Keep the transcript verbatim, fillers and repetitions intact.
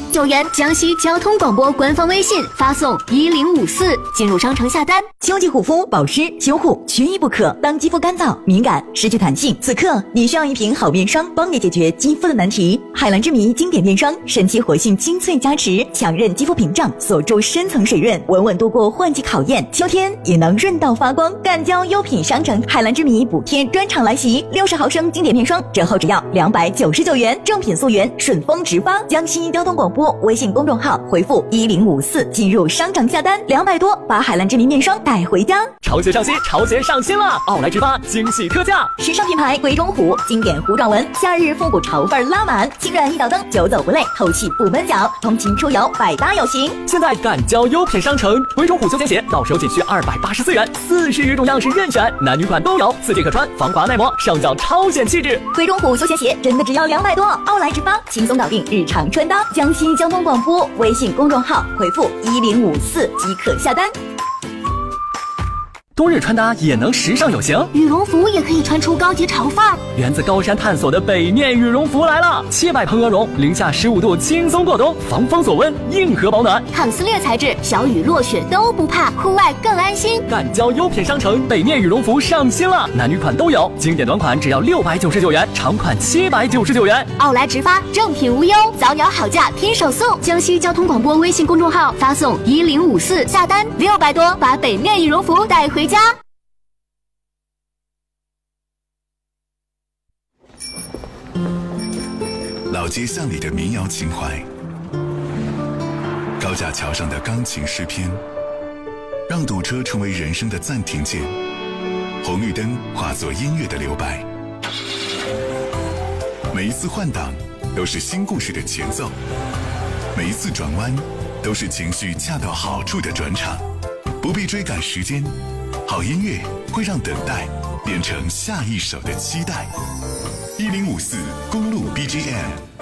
九元。江西交通广播官方微信发送一零五四进入商城下单。 秋季护肤保湿修护缺一不可。当肌肤干燥、敏感、失去弹性，此刻你需要一瓶好面霜，帮你解决肌肤的难题。海蓝之谜经典面霜，神奇活性精粹加持，强韧肌肤屏障，锁住深层水润，稳稳度过换季考验。秋天也能润到发光。赣胶优品商城海蓝之谜补贴专场来袭，六十毫升经典面霜折后只要两百九十九元，正品溯源，顺丰直发。江西交通广播微信公众号回复一零五四进入商场下单，两百多把海蓝之谜面霜带回家。 潮鞋上新，潮鞋上新了！奥莱直发惊喜特价， 时尚品牌鬼冢虎经典弧状纹，夏日复古潮范拉满，轻软一脚蹬，久走不累，透气不闷脚，通勤出游百搭有型。 现在赣胶优品商城鬼冢虎休闲鞋到手仅需二百八十四元，四十余种样式任选，男女款都有，四季可穿，防滑耐磨，上脚超显气质。 鬼冢虎休闲鞋真的只要两百多，奥莱直发轻松搞定日常穿搭。江西交通广播微信公众号回复一零五四即可下单。 冬日穿搭也能时尚有型， 羽绒服也可以穿出高级潮范儿。 源自高山探索的北面羽绒服来了，切百蓬鹅绒，零下十五度轻松过冬，防风锁温，硬核保暖， 抗撕裂材质，小雨落雪都不怕，户外更安心。 赣胶优品商城北面羽绒服上新了，男女款都有，经典短款只要六百九十九元，长款七百九十九元。 奥莱直发，正品无忧，早鸟好价拼手速。江西交通广播微信公众号发送一零五四下单，六百多把北面羽绒服带回家。 老街巷里的民谣情怀，高架桥上的钢琴诗篇，让堵车成为人生的暂停键，红绿灯化作音乐的留白。每一次换挡都是新故事的前奏，每一次转弯都是情绪恰到好处的转场。不必追赶时间，好音乐会让等待变成下一首的期待。一零五四公路 B G M。